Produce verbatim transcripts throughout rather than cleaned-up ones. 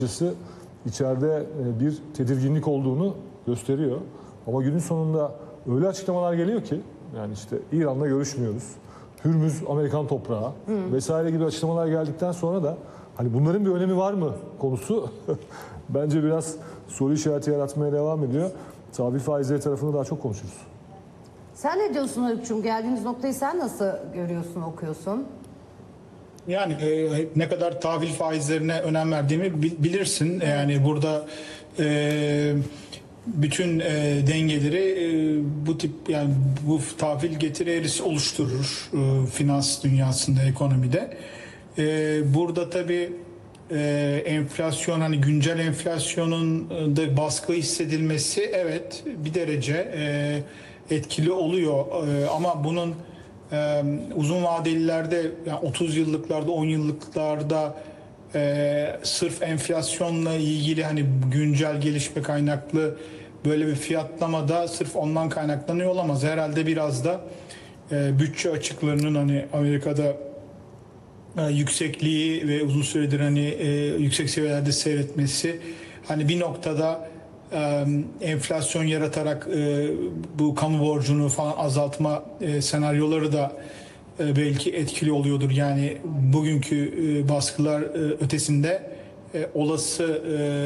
açıkçası içeride bir tedirginlik olduğunu gösteriyor. Ama günün sonunda öyle açıklamalar geliyor ki, yani işte İran'la görüşmüyoruz, Hürmüz Amerikan toprağı Hı. vesaire gibi açıklamalar geldikten sonra da hani bunların bir önemi var mı konusu bence biraz soru işareti yaratmaya devam ediyor. Tahvil faizleri tarafını daha çok konuşuruz. Sen ne diyorsun Haluk'cum? Geldiğimiz noktayı sen nasıl görüyorsun, okuyorsun? Yani e, ne kadar tahvil faizlerine önem verdiğimi bilirsin. Evet. Yani burada e, bütün e, dengeleri e, bu tip, yani bu tahvil getiri eğrisi oluşturur e, finans dünyasında, ekonomide. E, burada tabii e, enflasyon, hani güncel enflasyonun da baskı hissedilmesi evet bir derece e, etkili oluyor e, ama bunun Ee, uzun vadelilerde, yani otuz yıllıklarda, on yıllıklarda e, sırf enflasyonla ilgili hani güncel gelişme kaynaklı böyle bir fiyatlamada sırf ondan kaynaklanıyor olamaz. Herhalde biraz da e, bütçe açıklarının hani Amerika'da e, yüksekliği ve uzun süredir hani e, yüksek seviyelerde seyretmesi hani bir noktada enflasyon yaratarak bu kamu borcunu falan azaltma senaryoları da belki etkili oluyordur. Yani bugünkü baskılar ötesinde olası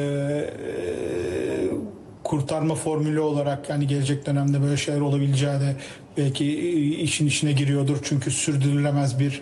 kurtarma formülü olarak, yani gelecek dönemde böyle şeyler olabileceği de belki işin içine giriyordur. Çünkü sürdürülemez bir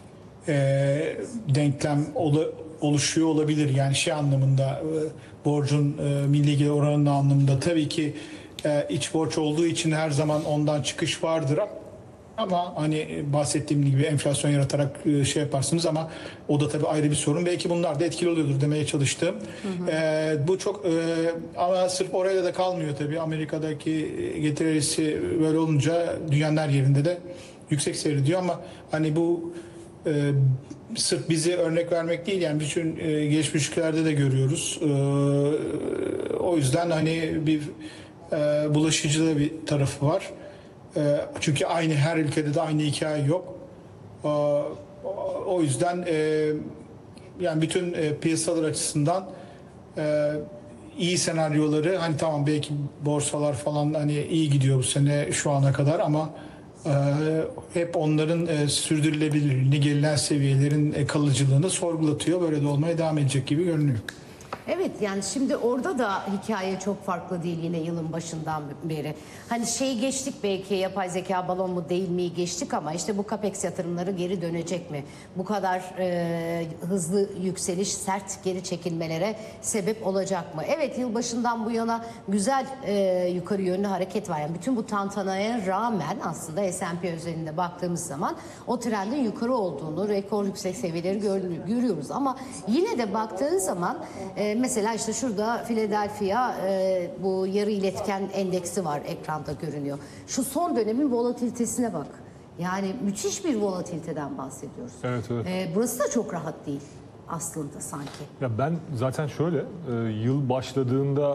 denklem oluşuyor olabilir. Yani şey anlamında, borcun e, milli gelir oranının anlamında tabii ki e, iç borç olduğu için her zaman ondan çıkış vardır ama hani bahsettiğim gibi enflasyon yaratarak e, şey yaparsınız ama o da tabii ayrı bir sorun. Belki bunlar da etkili oluyordur demeye çalıştım. Hı hı. E, bu çok e, ama sırf oraya da kalmıyor tabii. Amerika'daki getirisi böyle olunca dünyanın her yerinde de yüksek seyrediyor ama hani bu e, sırf bize örnek vermek değil, yani bütün e, gelişmiş ülkelerde de görüyoruz. E, o yüzden hani bir e, bulaşıcı da bir tarafı var. E, çünkü aynı her ülkede de aynı hikaye yok. E, o yüzden e, yani bütün e, piyasalar açısından e, iyi senaryoları, hani tamam belki borsalar falan hani iyi gidiyor bu sene şu ana kadar ama Ee, hep onların e, sürdürülebilirliğini, gelinen seviyelerin e, kalıcılığını sorgulatıyor. Böyle de olmaya devam edecek gibi görünüyor. Evet, yani şimdi orada da hikaye çok farklı değil yine yılın başından beri. Hani şeyi geçtik, belki yapay zeka balon mu değil mi geçtik ama işte bu Capex yatırımları geri dönecek mi? Bu kadar e, hızlı yükseliş, sert geri çekilmelere sebep olacak mı? Evet, yılbaşından bu yana güzel e, yukarı yönlü hareket var. Yani bütün bu tantanaya rağmen aslında S and P özelinde baktığımız zaman o trendin yukarı olduğunu, rekor yüksek seviyeleri görüyoruz. Ama yine de baktığın zaman e, mesela işte şurada Philadelphia e, bu yarı iletken endeksi var, ekranda görünüyor. Şu son dönemin volatilitesine bak. Yani müthiş bir volatiliteden bahsediyoruz. Evet, evet. E, burası da çok rahat değil aslında sanki. Ya ben zaten şöyle e, yıl başladığında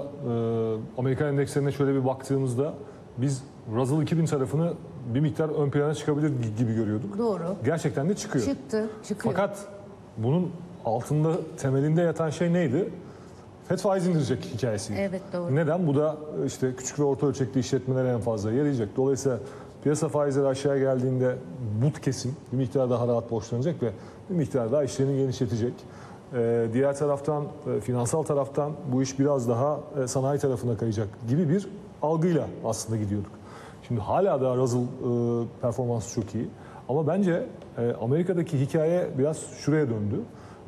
e, Amerikan endekslerine şöyle bir baktığımızda biz Russell iki bin tarafını bir miktar ön plana çıkabilir gibi görüyorduk. Doğru. Gerçekten de çıkıyor. Çıktı, çıkıyor. Fakat bunun altında, temelinde yatan şey neydi? Fed faiz indirecek hikayesi. Evet, doğru. Neden? Bu da işte küçük ve orta ölçekli işletmelere en fazla yarayacak. Dolayısıyla piyasa faizleri aşağıya geldiğinde but kesim bir miktar daha rahat borçlanacak ve bir miktar daha işlerini genişletecek. Ee, diğer taraftan, e, finansal taraftan bu iş biraz daha e, sanayi tarafına kayacak gibi bir algıyla aslında gidiyorduk. Şimdi hala da Russell e, performansı çok iyi. Ama bence e, Amerika'daki hikaye biraz şuraya döndü.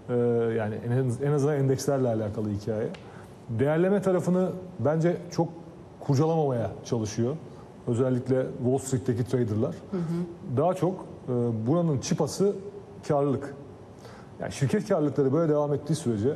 Yani en azından endekslerle alakalı hikaye. Değerleme tarafını bence çok kurcalamamaya çalışıyor. Özellikle Wall Street'teki traderlar. Hı hı. Daha çok buranın çıpası karlılık. Yani şirket karlılıkları böyle devam ettiği sürece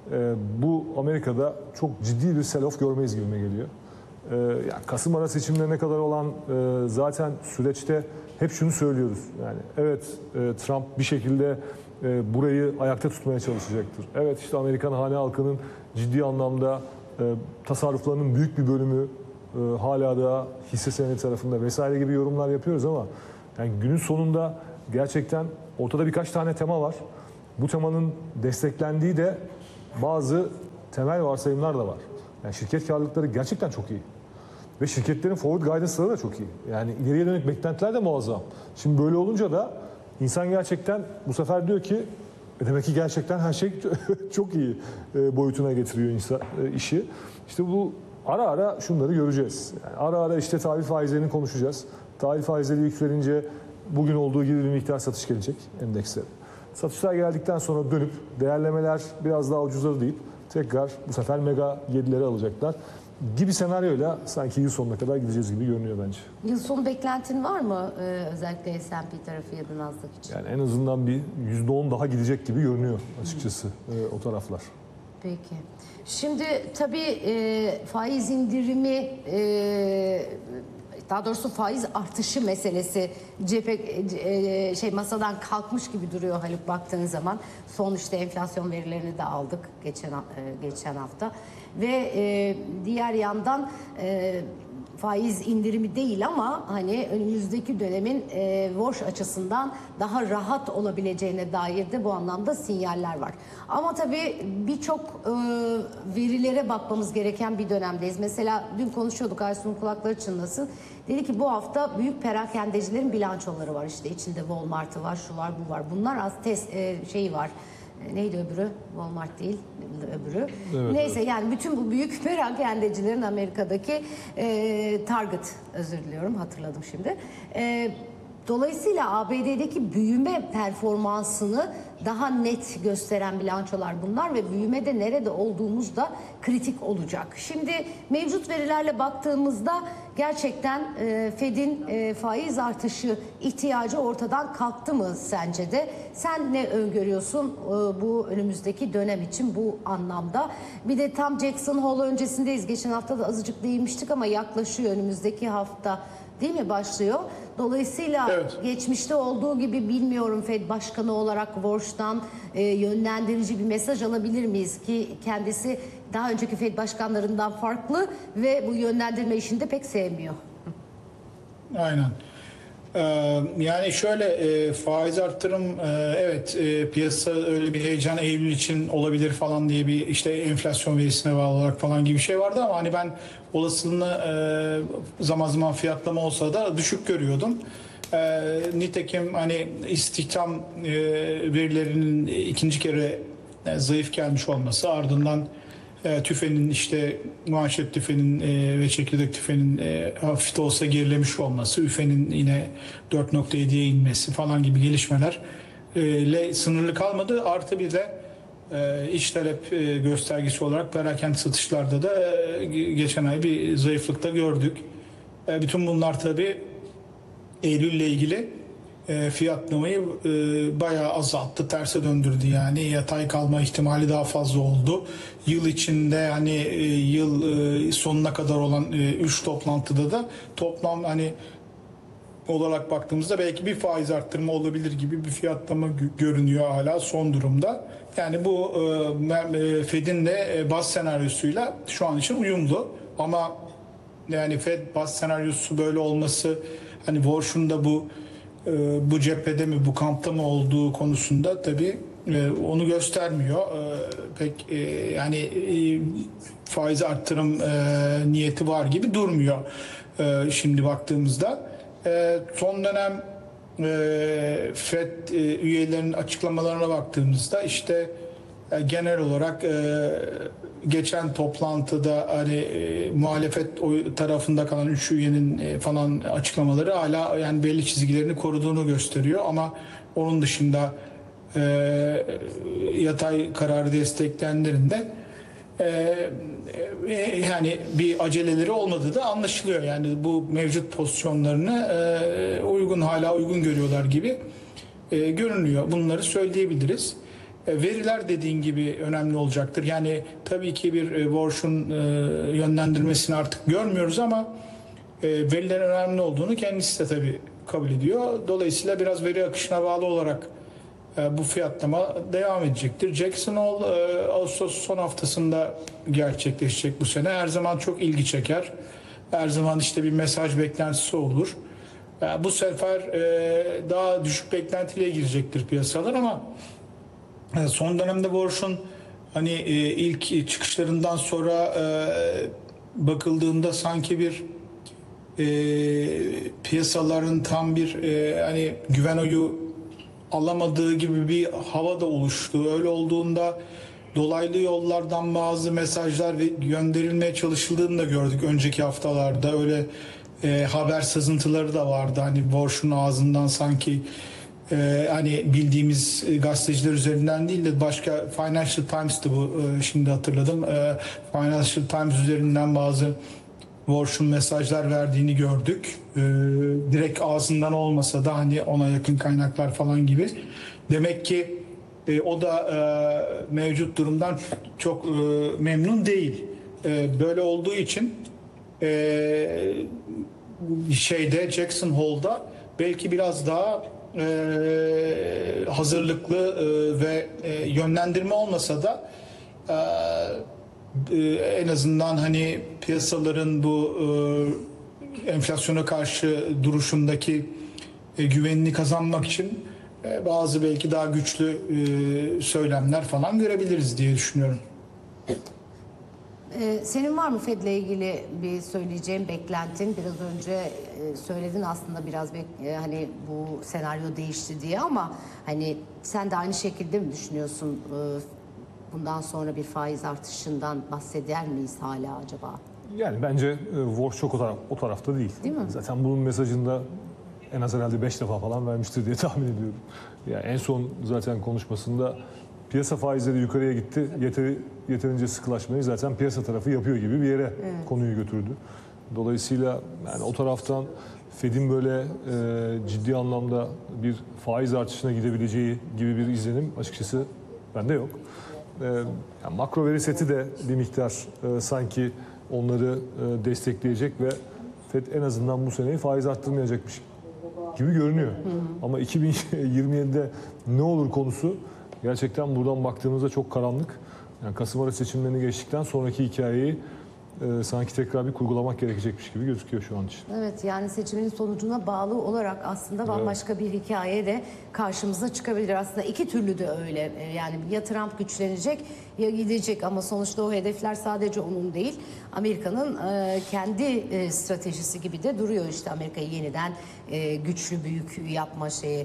bu Amerika'da çok ciddi bir sell-off görmeyiz gibime geliyor. Yani Kasım ara seçimlerine kadar olan zaten süreçte hep şunu söylüyoruz. Yani evet, Trump bir şekilde burayı ayakta tutmaya çalışacaktır. Evet, işte Amerikan hane halkının ciddi anlamda e, tasarruflarının büyük bir bölümü e, hala da hisse senedi tarafında vesaire gibi yorumlar yapıyoruz ama yani günün sonunda gerçekten ortada birkaç tane tema var. Bu temanın desteklendiği de bazı temel varsayımlar da var. Yani şirket karlılıkları gerçekten çok iyi. Ve şirketlerin forward guidance'ları da çok iyi. Yani ileriye dönük beklentiler de muazzam. Şimdi böyle olunca da insan gerçekten bu sefer diyor ki e demek ki gerçekten her şey çok iyi e, boyutuna getiriyor insan, e, işi. İşte bu ara ara şunları göreceğiz. Yani ara ara işte tahvil faizlerini konuşacağız. Tahvil faizleri yükselince bugün olduğu gibi bir miktar satış gelecek endekslere. Satışlar geldikten sonra dönüp değerlemeler biraz daha ucuzladı deyip tekrar bu sefer mega yedileri alacaklar gibi senaryoyla sanki yıl sonuna kadar gideceğiz gibi görünüyor bence. Yıl sonu beklentin var mı ee, özellikle S and P tarafı ya da Nasdaq için? Yani en azından bir yüzde on daha gidecek gibi görünüyor açıkçası e, o taraflar. Peki. Şimdi tabii e, faiz indirimi, e, daha doğrusu faiz artışı meselesi cephe, e, şey masadan kalkmış gibi duruyor Haluk baktığın zaman. Son işte enflasyon verilerini de aldık geçen e, geçen hafta ve e, diğer yandan e, faiz indirimi değil ama hani önümüzdeki dönemin e, Warsh açısından daha rahat olabileceğine dair de bu anlamda sinyaller var. Ama tabii birçok e, verilere bakmamız gereken bir dönemdeyiz. Mesela dün konuşuyorduk, Aysun'un kulakları çınlasın. Dedi ki bu hafta büyük perakendecilerin bilançoları var. İşte içinde Walmart'ı var, şu var, bu var. Bunlar az test e, şeyi var. Neydi öbürü? Walmart değil, öbürü. Evet, Neyse evet. yani bütün bu büyük perakendecilerin Amerika'daki e, Target, özür diliyorum hatırladım şimdi. E, dolayısıyla A B D'deki büyüme performansını daha net gösteren bilançolar bunlar ve büyümede nerede olduğumuz da kritik olacak. Şimdi mevcut verilerle baktığımızda gerçekten e, Fed'in e, faiz artışı ihtiyacı ortadan kalktı mı sence de? Sen ne öngörüyorsun e, bu önümüzdeki dönem için bu anlamda? Bir de tam Jackson Hole öncesindeyiz. Geçen hafta da azıcık değinmiştik ama yaklaşıyor önümüzdeki hafta. Değil mi başlıyor? Dolayısıyla evet. Geçmişte olduğu gibi bilmiyorum Fed Başkanı olarak Warsh'tan e, yönlendirici bir mesaj alabilir miyiz ki kendisi daha önceki Fed başkanlarından farklı ve bu yönlendirme işini de pek sevmiyor. Aynen. Ee, yani şöyle e, faiz arttırım e, evet e, piyasa öyle bir heyecan Eylül için olabilir falan diye bir işte enflasyon verisine bağlı olarak falan gibi bir şey vardı ama hani ben olasılığını e, zaman zaman fiyatlama olsa da düşük görüyordum. E, nitekim hani istihdam e, verilerinin ikinci kere e, zayıf gelmiş olması ardından E, tüfenin işte manşet tüfenin e, ve çekirdek tüfenin e, hafif de olsa gerilemiş olması, üfenin yine dört nokta yediye inmesi falan gibi gelişmeler e, ile sınırlı kalmadı. Artı bir de e, iç talep e, göstergesi olarak perakende satışlarda da e, geçen ay bir zayıflıkta gördük. E, bütün bunlar tabii Eylül ile ilgili E, fiyatlamayı e, bayağı azalttı, terse döndürdü yani yatay kalma ihtimali daha fazla oldu. Yıl içinde yani e, yıl e, sonuna kadar olan üç e, toplantıda da toplam hani olarak baktığımızda belki bir faiz arttırma olabilir gibi bir fiyatlama görünüyor hala son durumda. Yani bu e, Fed'in de baz senaryosuyla şu an için uyumlu ama yani Fed baz senaryosu böyle olması hani Warsh'un da bu bu cephede mi bu kampta mı olduğu konusunda tabii onu göstermiyor. Pek yani faiz arttırım niyeti var gibi durmuyor şimdi baktığımızda. Son dönem Fed üyelerinin açıklamalarına baktığımızda işte genel olarak geçen toplantıda hani e, muhalefet tarafında kalan üç üyenin e, falan açıklamaları hala yani belli çizgilerini koruduğunu gösteriyor ama onun dışında e, yatay kararı destekleyenlerin de e, e, yani bir aceleleri olmadığı da anlaşılıyor. Yani bu mevcut pozisyonlarını e, uygun hala uygun görüyorlar gibi e, görünüyor. Bunları söyleyebiliriz. Veriler dediğin gibi önemli olacaktır. Yani tabii ki bir Warsh'un yönlendirmesini artık görmüyoruz ama verilerin önemli olduğunu kendisi de tabii kabul ediyor. Dolayısıyla biraz veri akışına bağlı olarak bu fiyatlama devam edecektir. Jackson Hole Ağustos son haftasında gerçekleşecek bu sene. Her zaman çok ilgi çeker. Her zaman işte bir mesaj beklentisi olur. Bu sefer daha düşük beklentiyle girecektir piyasalar ama son dönemde Warsh'un hani e, ilk çıkışlarından sonra e, bakıldığında sanki bir e, piyasaların tam bir e, hani güven oyu alamadığı gibi bir hava da oluştu. Öyle olduğunda dolaylı yollardan bazı mesajlar ve gönderilmeye çalışıldığını da gördük önceki haftalarda. Öyle e, haber sızıntıları da vardı. Hani Warsh'un ağzından sanki e, hani bildiğimiz gazeteciler üzerinden değil de başka Financial Times'tı bu, e, şimdi hatırladım. E, Financial Times üzerinden bazı Warsh'un mesajlar verdiğini gördük. E, direkt ağzından olmasa da hani ona yakın kaynaklar falan gibi. Demek ki e, o da e, mevcut durumdan çok e, memnun değil. E, böyle olduğu için e, şeyde Jackson Hole'da belki biraz daha e, hazırlıklı e, ve e, yönlendirme olmasa da e, e, en azından hani piyasaların bu e, enflasyona karşı duruşundaki e, güvenini kazanmak için e, bazı belki daha güçlü e, söylemler falan görebiliriz diye düşünüyorum. Ee, senin var mı Fed'le ilgili bir söyleyeceğin beklentin? Biraz önce e, söyledin aslında biraz bek- e, hani bu senaryo değişti diye ama hani sen de aynı şekilde mi düşünüyorsun? Ee, bundan sonra bir faiz artışından bahseder miyiz hala acaba? Yani bence e, Warsh çok o, taraf, o tarafta değil. Değil mi? Zaten bunun mesajında en az herhalde beş defa falan vermiştir diye tahmin ediyorum. Yani en son zaten konuşmasında piyasa faizleri yukarıya gitti. Yeteri, yeterince sıkılaşmayı zaten piyasa tarafı yapıyor gibi bir yere evet. konuyu götürdü. Dolayısıyla yani o taraftan Fed'in böyle e, ciddi anlamda bir faiz artışına gidebileceği gibi bir izlenim açıkçası bende yok. E, yani makro veri seti de bir miktar e, sanki onları e, destekleyecek ve Fed en azından bu seneyi faiz arttırmayacakmış gibi görünüyor. Hı hı. Ama iki bin yirmi yedide ne olur konusu gerçekten buradan baktığımızda çok karanlık. Yani Kasım ayı seçimlerini geçtikten sonraki hikayeyi e, sanki tekrar bir kurgulamak gerekecekmiş gibi gözüküyor şu an için. Evet, yani seçimin sonucuna bağlı olarak aslında bambaşka evet. bir hikaye de karşımıza çıkabilir. Aslında iki türlü de öyle. Yani ya Trump güçlenecek ya gidecek ama sonuçta o hedefler sadece onun değil. Amerika'nın e, kendi e, stratejisi gibi de duruyor işte Amerika'yı yeniden e, güçlü büyük yapma şeyi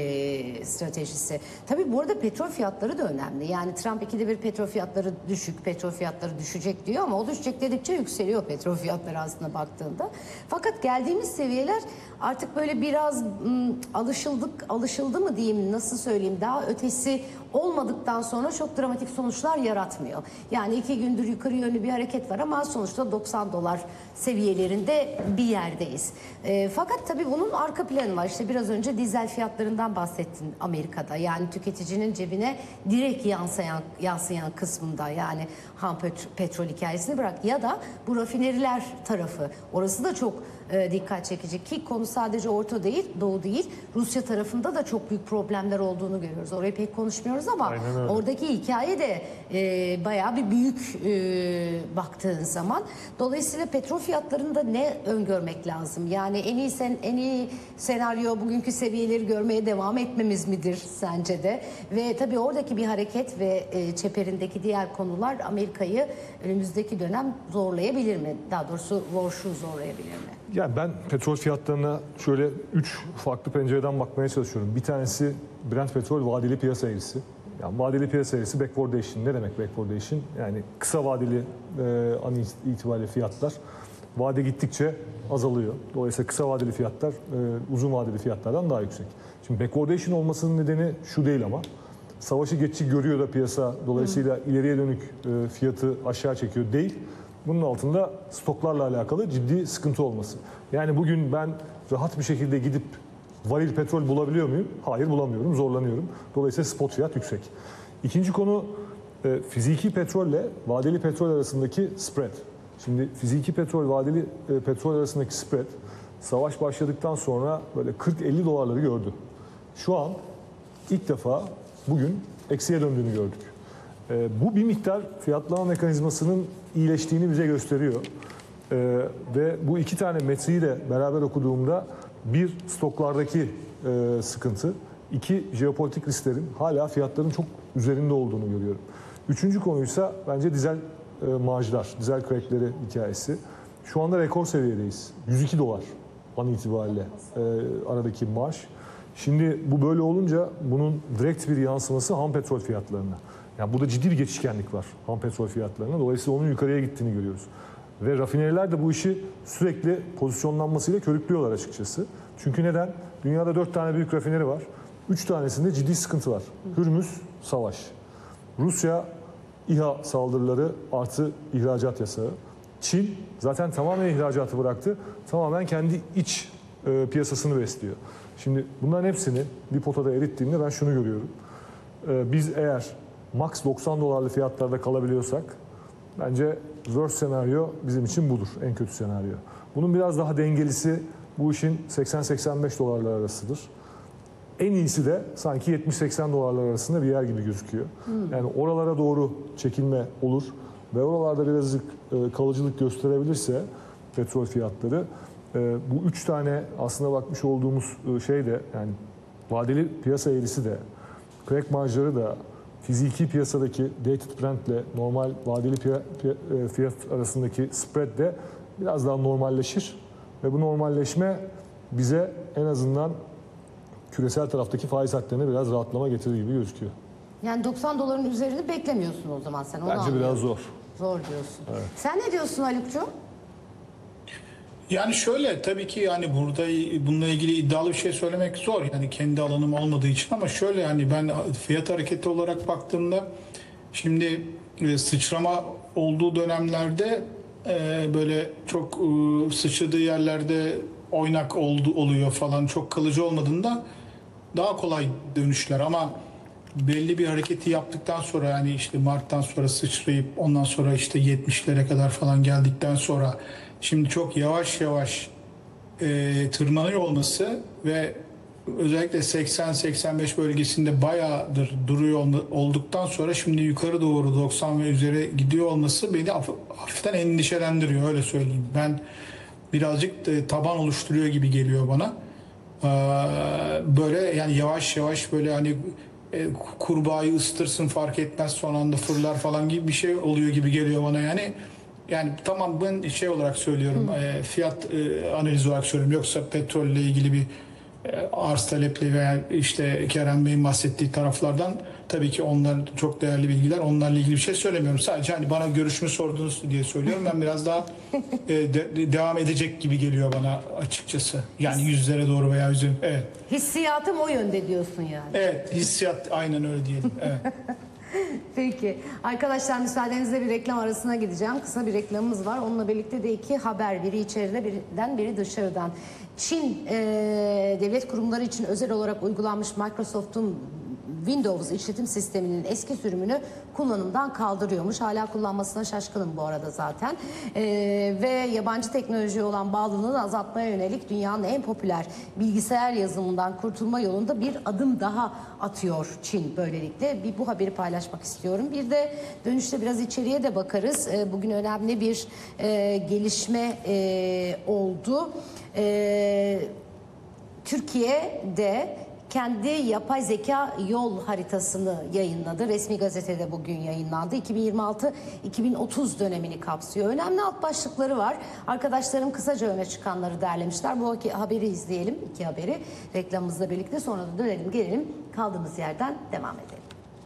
e, stratejisi. Tabii bu arada petrol fiyatları da önemli. Yani Trump ikide bir petrol fiyatları düşük, petrol fiyatları düşecek diyor ama o düşecek dedikçe yükseliyor petrol fiyatları aslında baktığında. Fakat geldiğimiz seviyeler artık böyle biraz ım, alışıldık, alışıldı mı diyeyim, nasıl söyleyeyim, daha ötesi olmadıktan sonra çok dramatik sonuçlar yaratmıyor. Yani iki gündür yukarı yönlü bir hareket var ama sonuçta doksan dolar seviyelerinde bir yerdeyiz. E, fakat tabii bunun arka planı var. İşte biraz önce dizel fiyatlarından bahsettin Amerika'da. Yani tüketicinin cebine direkt yansıyan, yansıyan kısmında, yani ham petrol hikayesini bırak ya da bu rafineriler tarafı. Orası da çok e, dikkat çekici ki konu sadece Orta değil, Doğu değil. Rusya tarafında da çok büyük problemler olduğunu görüyoruz. Orayı pek konuşmuyoruz ama oradaki hikaye de e, bayağı bir büyük e, baktığın zaman. Dolayısıyla petrol fiyatlarında ne öngörmek lazım? Yani en iyi sen en iyi senaryo bugünkü seviyeleri görmeye devam etmemiz midir sence de? Ve tabii oradaki bir hareket ve e, çeperindeki diğer konular Amerika'yı önümüzdeki dönem zorlayabilir mi? Daha doğrusu Warsh'u zorlayabilir mi? Yani ben petrol fiyatlarına şöyle üç farklı pencereden bakmaya çalışıyorum. Bir tanesi Brent petrol vadeli piyasa eğrisi. Yani vadeli piyasa eğrisi backwardation. Ne demek backwardation? Yani kısa vadeli e, an itibariyle fiyatlar vade gittikçe azalıyor. Dolayısıyla kısa vadeli fiyatlar e, uzun vadeli fiyatlardan daha yüksek. Şimdi backwardation olmasının nedeni şu değil ama savaşı geçici görüyor da piyasa, dolayısıyla hmm. ileriye dönük e, fiyatı aşağı çekiyor değil. Bunun altında stoklarla alakalı ciddi sıkıntı olması. Yani bugün ben rahat bir şekilde gidip varil petrol bulabiliyor muyum? Hayır, bulamıyorum, zorlanıyorum. Dolayısıyla spot fiyat yüksek. İkinci konu e, fiziki petrolle vadeli petrol arasındaki spread. Şimdi fiziki petrol, vadeli e, petrol arasındaki spread savaş başladıktan sonra böyle kırk elli dolarları gördü. Şu an ilk defa bugün eksiye döndüğünü gördük. E, bu bir miktar fiyatlama mekanizmasının iyileştiğini bize gösteriyor. E, ve bu iki tane metriği de beraber okuduğumda bir stoklardaki e, sıkıntı, iki jeopolitik risklerin hala fiyatların çok üzerinde olduğunu görüyorum. Üçüncü konuysa bence dizel e, marjlar, dizel crackleri hikayesi. Şu anda rekor seviyedeyiz. yüz iki dolar an itibariyle e, aradaki marj. Şimdi bu böyle olunca bunun direkt bir yansıması ham petrol fiyatlarına. Yani burada ciddi bir geçişkenlik var ham petrol fiyatlarına. Dolayısıyla onun yukarıya gittiğini görüyoruz. Ve rafineriler de bu işi sürekli pozisyonlanmasıyla körüklüyorlar açıkçası. Çünkü neden? Dünyada dört tane büyük rafineri var. Üç tanesinde ciddi sıkıntı var. Hürmüz, savaş. Rusya, İHA saldırıları artı ihracat yasağı. Çin zaten tamamen ihracatı bıraktı. Tamamen kendi iç e, piyasasını besliyor. Şimdi bunların hepsini bir potada erittiğimde ben şunu görüyorum. E, biz eğer max doksan dolarlı fiyatlarda kalabiliyorsak bence worst senaryo bizim için budur. En kötü senaryo. Bunun biraz daha dengelisi bu işin seksen seksen beş dolarlar arasıdır. En iyisi de sanki yetmiş seksen dolarlar arasında bir yer gibi gözüküyor. Hmm. Yani oralara doğru çekilme olur ve oralarda birazcık e, kalıcılık gösterebilirse petrol fiyatları e, bu üç tane aslında bakmış olduğumuz e, şey de yani vadeli piyasa eğrisi de crack marjları da fiziki piyasadaki dated Brent ile normal vadeli piya, piya, e, fiyat arasındaki spread de biraz daha normalleşir ve bu normalleşme bize en azından küresel taraftaki faiz hatlarına biraz rahatlama getirir gibi gözüküyor. Yani doksan doların üzerini beklemiyorsun o zaman sen. Onu Bence anlıyorum. biraz zor. Zor diyorsun. Evet. Sen ne diyorsun Haluk'cuğum? Yani şöyle tabii ki yani burada bununla ilgili iddialı bir şey söylemek zor. Yani kendi alanım olmadığı için ama şöyle yani ben fiyat hareketi olarak baktığımda şimdi e, sıçrama olduğu dönemlerde e, böyle çok e, sıçradığı yerlerde oynak oldu, oluyor falan çok kalıcı olmadığında daha kolay dönüşler ama belli bir hareketi yaptıktan sonra yani işte Mart'tan sonra sıçrayıp ondan sonra işte yetmişlere kadar falan geldikten sonra şimdi çok yavaş yavaş e, tırmanıyor olması ve özellikle seksen seksen beş bölgesinde bayağıdır duruyor olduktan sonra şimdi yukarı doğru doksan ve üzeri gidiyor olması beni hafiften endişelendiriyor öyle söyleyeyim. Ben birazcık da taban oluşturuyor gibi geliyor bana. Ee, böyle yani yavaş yavaş böyle hani e, kurbağayı ısıtırsın fark etmez son anda fırlar falan gibi bir şey oluyor gibi geliyor bana yani. Yani tamam ben şey olarak söylüyorum e, fiyat e, analizi olarak söylüyorum yoksa petrolle ilgili bir e, arz talepli veya işte Kerem Bey'in bahsettiği taraflardan tabii ki onlar çok değerli bilgiler onlarla ilgili bir şey söylemiyorum sadece hani bana görüşümü sordunuz diye söylüyorum ben biraz daha e, de, devam edecek gibi geliyor bana açıkçası yani yüzlere doğru veya yüzün evet. Hissiyatım o yönde diyorsun yani. Evet hissiyat aynen öyle diyelim evet. Peki. Arkadaşlar müsaadenizle bir reklam arasına gideceğim. Kısa bir reklamımız var. Onunla birlikte de iki haber. Biri içeride birden biri dışarıdan. Çin e, devlet kurumları için özel olarak uygulanmış Microsoft'un Windows işletim sisteminin eski sürümünü kullanımdan kaldırıyormuş. Hala kullanmasına şaşkınım bu arada zaten. Ee, ve yabancı teknolojiye olan bağlılığını azaltmaya yönelik dünyanın en popüler bilgisayar yazılımından kurtulma yolunda bir adım daha atıyor Çin böylelikle. Bir bu haberi paylaşmak istiyorum. Bir de dönüşte biraz içeriye de bakarız. Ee, bugün önemli bir e, gelişme e, oldu. E, Türkiye'de kendi yapay zeka yol haritasını yayınladı. Resmi gazetede bugün yayınlandı. iki bin yirmi altı iki bin otuz dönemini kapsıyor. Önemli alt başlıkları var. Arkadaşlarım kısaca öne çıkanları derlemişler. Bu haberi izleyelim. İki haberi reklamımızla birlikte sonra da dönelim gelelim. Kaldığımız yerden devam edelim.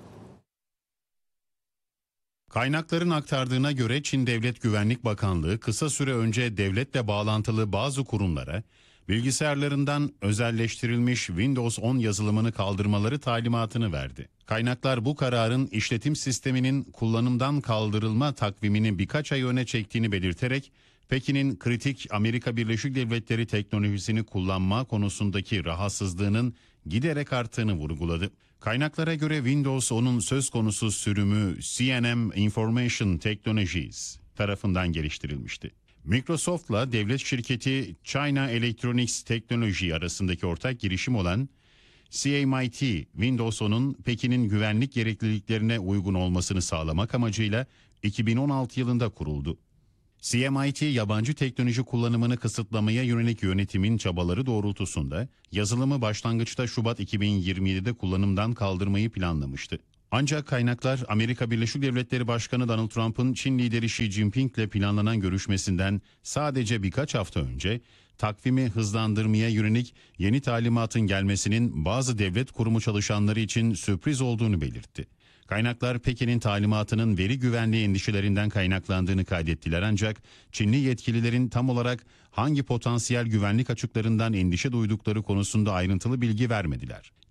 Kaynakların aktardığına göre Çin Devlet Güvenlik Bakanlığı kısa süre önce devletle bağlantılı bazı kurumlara bilgisayarlarından özelleştirilmiş Windows on yazılımını kaldırmaları talimatını verdi. Kaynaklar bu kararın işletim sisteminin kullanımdan kaldırılma takvimini birkaç ay öne çektiğini belirterek Pekin'in kritik Amerika Birleşik Devletleri teknolojisini kullanma konusundaki rahatsızlığının giderek arttığını vurguladı. Kaynaklara göre Windows on'un söz konusu sürümü C N M Information Technologies tarafından geliştirilmişti. Microsoft'la devlet şirketi China Electronics Technology arasındaki ortak girişim olan C M I T, Windows on'un Pekin'in güvenlik gerekliliklerine uygun olmasını sağlamak amacıyla iki bin on altı yılında kuruldu. C M I T, yabancı teknoloji kullanımını kısıtlamaya yönelik yönetimin çabaları doğrultusunda yazılımı başlangıçta Şubat iki bin yirmi yedide kullanımdan kaldırmayı planlamıştı. Ancak kaynaklar Amerika Birleşik Devletleri Başkanı Donald Trump'ın Çin lideri Xi Jinping ile planlanan görüşmesinden sadece birkaç hafta önce takvimi hızlandırmaya yönelik yeni talimatın gelmesinin bazı devlet kurumu çalışanları için sürpriz olduğunu belirtti. Kaynaklar Pekin'in talimatının veri güvenliği endişelerinden kaynaklandığını kaydettiler ancak Çinli yetkililerin tam olarak hangi potansiyel güvenlik açıklarından endişe duydukları konusunda ayrıntılı bilgi vermediler.